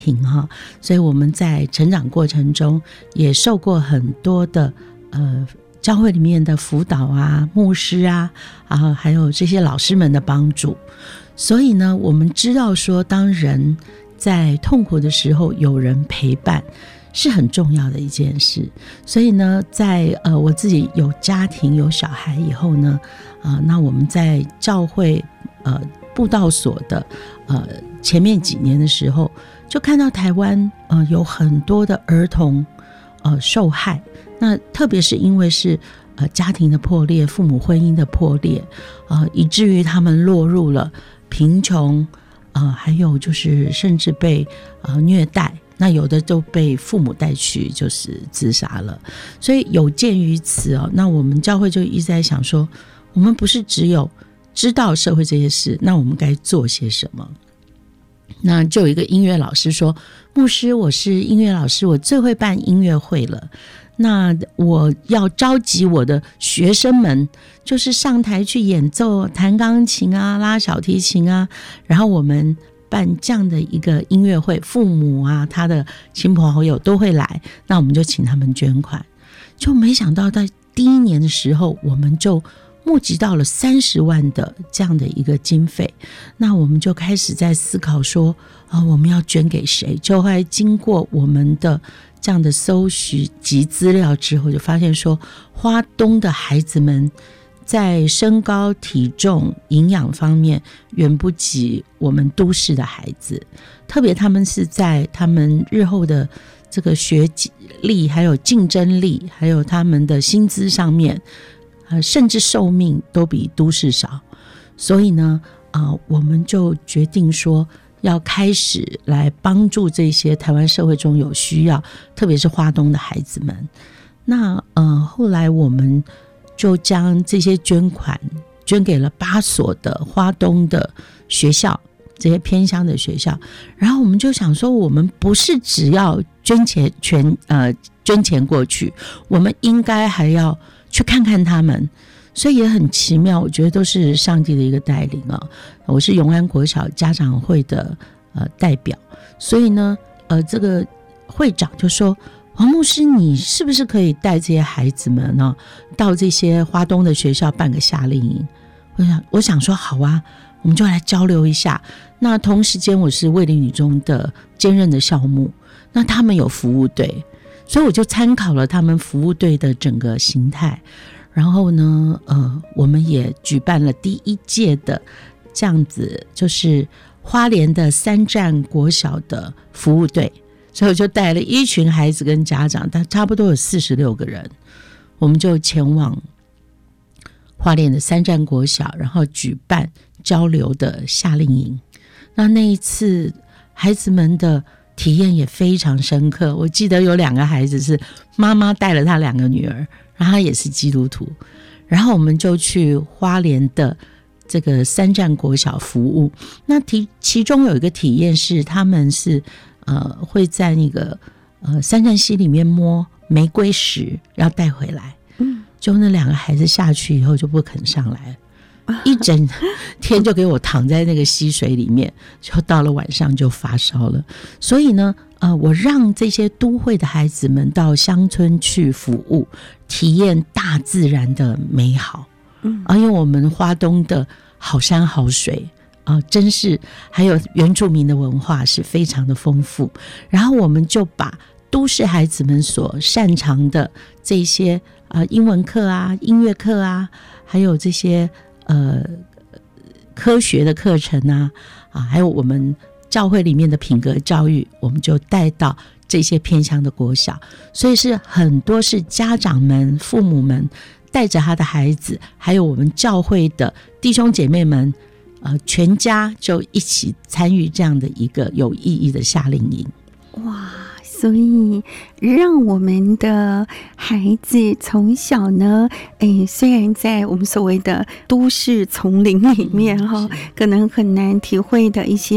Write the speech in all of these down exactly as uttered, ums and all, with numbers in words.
庭哈，所以我们在成长过程中也受过很多的呃教会里面的辅导啊、牧师啊，啊还有这些老师们的帮助。所以呢，我们知道说，当人在痛苦的时候有人陪伴是很重要的一件事。所以呢，在呃我自己有家庭有小孩以后呢，啊、呃，那我们在教会呃布道所的呃前面几年的时候，就看到台湾呃有很多的儿童呃受害。那特别是因为是呃家庭的破裂、父母婚姻的破裂，呃以至于他们落入了贫穷，呃还有就是甚至被呃虐待。那有的都被父母带去就是自杀了。所以有鉴于此哦，那我们教会就一直在想说，我们不是只有知道社会这些事，那我们该做些什么。那就有一个音乐老师说，牧师，我是音乐老师，我最会办音乐会了，那我要召集我的学生们，就是上台去演奏，弹钢琴啊，拉小提琴啊，然后我们办这样的一个音乐会，父母啊，他的亲朋好友都会来，那我们就请他们捐款。就没想到在第一年的时候，我们就募集到了三十万的这样的一个经费。那我们就开始在思考说，啊，我们要捐给谁？就会经过我们的这样的搜集及资料之后，就发现说，花东的孩子们在身高、体重、营养方面远不及我们都市的孩子，特别他们是在他们日后的这个学力、还有竞争力、还有他们的薪资上面，呃，甚至寿命都比都市少。所以呢，呃，我们就决定说，要开始来帮助这些台湾社会中有需要，特别是花东的孩子们。那呃，后来我们就将这些捐款捐给了八所的花东的学校，这些偏乡的学校。然后我们就想说，我们不是只要捐钱全呃捐钱过去，我们应该还要去看看他们。所以也很奇妙，我觉得都是上帝的一个带领啊。我是永安国小家长会的呃代表，所以呢，呃，这个会长就说，黄牧师，你是不是可以带这些孩子们呢，到这些花东的学校办个夏令营？我想，我想说好啊，我们就来交流一下。那同时间，我是卫理女中的兼任的校牧，那他们有服务队，所以我就参考了他们服务队的整个形态。然后呢，呃，我们也举办了第一届的这样子，就是花莲的三站国小的服务队。所以我就带了一群孩子跟家长，但差不多有四十六个人，我们就前往花莲的三站国小，然后举办交流的夏令营。那那一次孩子们的体验也非常深刻。我记得有两个孩子是妈妈带了他两个女儿，然后他也是基督徒，然后我们就去花莲的这个三站国小服务。那其其中有一个体验是，他们是呃，会在那个呃三站溪里面摸玫瑰石，要带回来。嗯，就那两个孩子下去以后就不肯上来，一整天就给我躺在那个溪水里面，就到了晚上就发烧了。所以呢，呃，我让这些都会的孩子们到乡村去服务，体验大自然的美好。嗯，啊，因为我们花东的好山好水。啊、呃，真是还有原住民的文化是非常的丰富。然后我们就把都市孩子们所擅长的这些呃英文课啊、音乐课啊，还有这些呃科学的课程啊，啊，还有我们教会里面的品格教育，我们就带到这些偏乡的国小。所以是很多是家长们、父母们带着他的孩子，还有我们教会的弟兄姐妹们。呃，全家就一起参与这样的一个有意义的夏令营。 哇，所以让我们的孩子从小呢，哎，虽然在我们所谓的都市丛林里面哈、嗯，可能很难体会的一些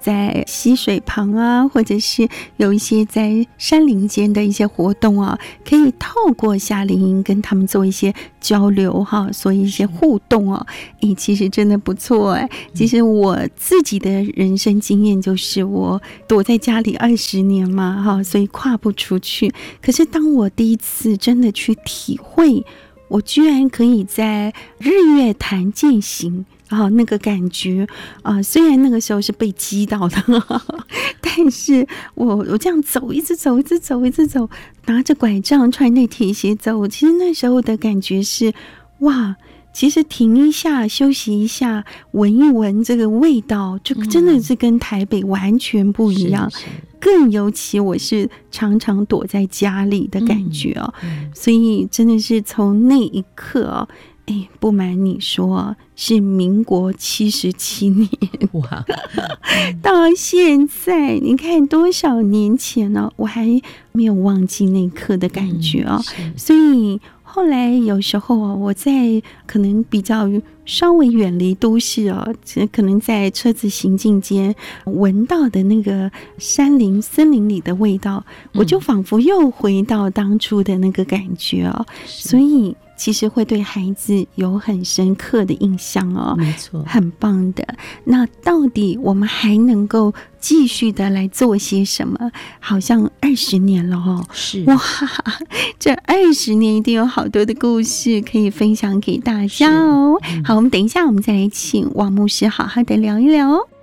在溪水旁啊，或者是有一些在山林间的一些活动啊，可以透过夏令营跟他们做一些交流哈，做一些互动哦，诶，其实真的不错哎。其实我自己的人生经验就是，我躲在家里二十年嘛哈，所以跨不出去。可是当我第一次真的去体会，我居然可以在日月潭践行。啊，那个感觉啊、呃，虽然那个时候是被击倒的，呵呵，但是我我这样走，一直走，一直走，一直走，拿着拐杖，穿那铁鞋走，其实那时候的感觉是，哇，其实停一下，休息一下，闻一闻这个味道，就真的是跟台北完全不一样。嗯，更尤其我是常常躲在家里的感觉哦，嗯嗯、所以真的是从那一刻哦。哎，不瞒你说，是民国七十七年，哇，到现在你看多少年前呢、哦？我还没有忘记那一刻的感觉哦。嗯、所以后来有时候啊，我在可能比较稍微远离都市哦，可能在车子行进间闻到的那个山林森林里的味道，我就仿佛又回到当初的那个感觉哦。所以。其实会对孩子有很深刻的印象哦， 没错， 很棒的。那到底我们还能够继续的来做些什么？好像二十年了哦， 是哇， 这二十年一定有好多的故事可以分享给大家哦。嗯、好，我们等一下，我们再来请王牧师好好的聊一聊哦。